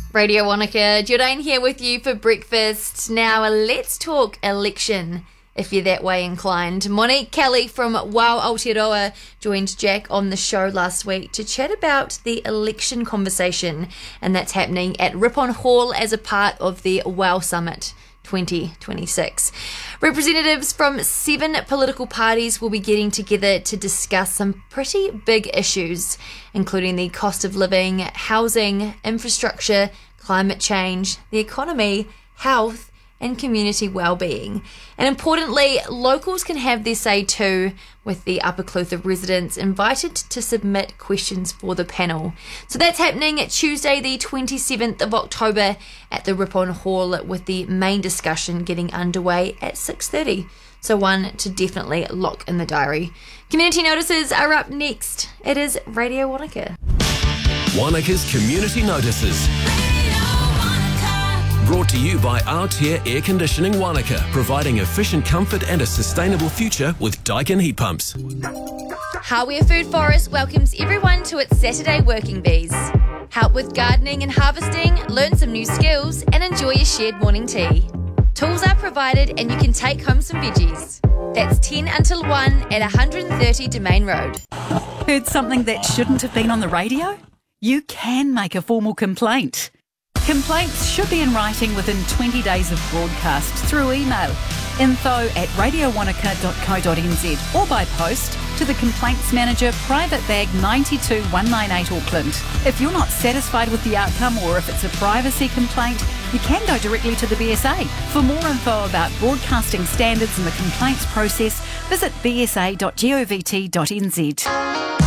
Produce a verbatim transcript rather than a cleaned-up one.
Radio Wanaka, Jordan here with you for breakfast. Now let's talk election, if you're that way inclined. Monique Kelly from Wau Aotearoa joined Jack on the show last week to chat about the election conversation, and that's happening at Ripon Hall as a part of the Wau Summit twenty twenty-six. Representatives from seven political parties will be getting together to discuss some pretty big issues, including the cost of living, housing, infrastructure, climate change, the economy, health, and community well-being. And importantly, locals can have their say too, with the Upper Clutha residents invited to submit questions for the panel. So that's happening Tuesday the twenty-seventh of October at the Ripon Hall, with the main discussion getting underway at six thirty. So one to definitely lock in the diary. Community notices are up next. It is Radio Wanaka. Wanaka's Community Notices. Brought to you by Aotea Air Conditioning Wanaka, providing efficient comfort and a sustainable future with Daikin heat pumps. Hawea Food Forest welcomes everyone to its Saturday Working Bees. Help with gardening and harvesting, learn some new skills, and enjoy a shared morning tea. Tools are provided and you can take home some veggies. That's ten until one at one hundred thirty Domain Road. Heard something that shouldn't have been on the radio? You can make a formal complaint. Complaints should be in writing within twenty days of broadcast through email, info at radio wanaka dot co dot n z, or by post to the Complaints Manager, Private Bag nine two one nine eight Auckland. If you're not satisfied with the outcome, or if it's a privacy complaint, you can go directly to the B S A. For more info about broadcasting standards and the complaints process, visit b s a dot govt dot n z.